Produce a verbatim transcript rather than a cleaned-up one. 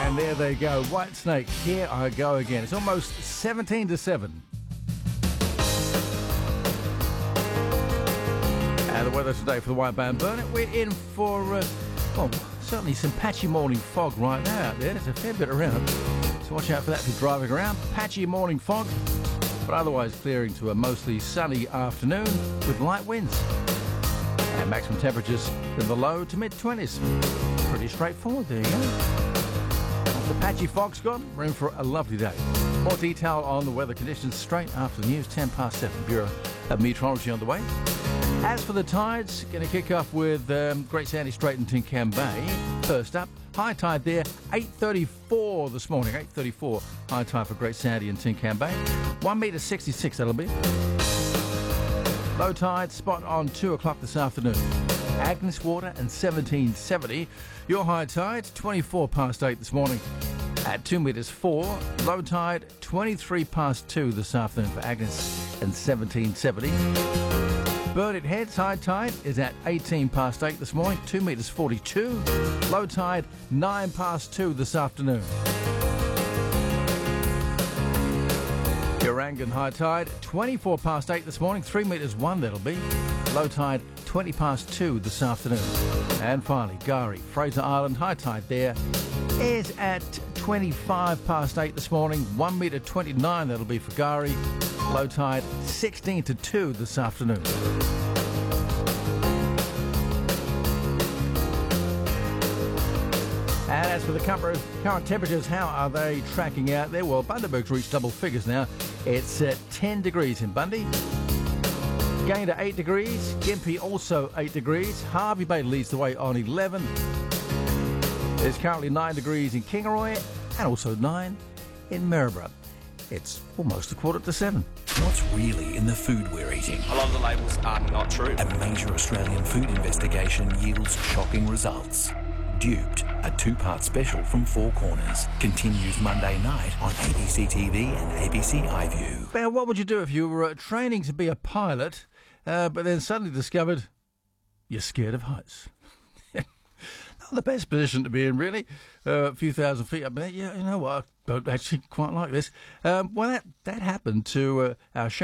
And there they go. Whitesnake, here I go again. It's almost seventeen to seven. And the weather today for the White Band Burnett. We're in for, uh, well, certainly some patchy morning fog right now out there. There's a fair bit around. So watch out for that if you're driving around. Patchy morning fog, but otherwise clearing to a mostly sunny afternoon with light winds. And maximum temperatures in the low to mid-twenties. Pretty straightforward, there you go. The patchy fog's gone, we're in for a lovely day. More detail on the weather conditions straight after the news, ten past seven. Bureau of Meteorology on the way. As for the tides, going to kick off with um, Great Sandy Strait and Tincan Bay. First up, high tide there, eight thirty-four this morning, eight thirty-four high tide for Great Sandy and Tincan Bay. one metre sixty-six, that'll be. Low tide spot on two o'clock this afternoon. Agnes Water and seventeen seventy. Your high tide, twenty-four past eight this morning at two metres four. Low tide, twenty-three past two this afternoon for Agnes and seventeen seventy. Burnett Heads high tide is at eighteen past eight this morning, two metres forty-two. Low tide, nine past two this afternoon. Urangan high tide, twenty-four past eight this morning, three metres one that'll be. Low tide, twenty past two this afternoon. And finally, Gari, Fraser Island, high tide there is at twenty-five past eight this morning, one metre twenty-nine that'll be for Gari. Low tide, sixteen to two this afternoon. And as for the current, current temperatures, how are they tracking out there? Well, Bundaberg's reached double figures now. It's at ten degrees in Bundy. Going to eight degrees. Gympie also eight degrees. Harvey Bay leads the way on eleven. There's currently nine degrees in Kingaroy and also nine in Maryborough. It's almost a quarter to seven. What's really in the food we're eating? A lot of the labels are not true. A major Australian food investigation yields shocking results. Duped, a two-part special from Four Corners, continues Monday night on A B C T V and A B C iView. Now, what would you do if you were uh, training to be a pilot, uh, but then suddenly discovered you're scared of heights? Not the best position to be in, really. Uh, a few thousand feet up there. Yeah, you know what? I don't actually quite like this. Um, well, that, that happened to uh, our show.